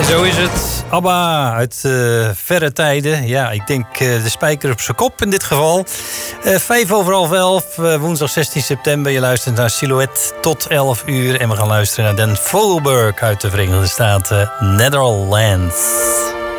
Zo is het. ABBA uit verre tijden. Ja, ik denk de spijker op zijn kop in dit geval. 11:05, woensdag 16 september. Je luistert naar Silhouette tot 11 uur. En we gaan luisteren naar Dan Fogelberg uit de Verenigde Staten, Netherlands.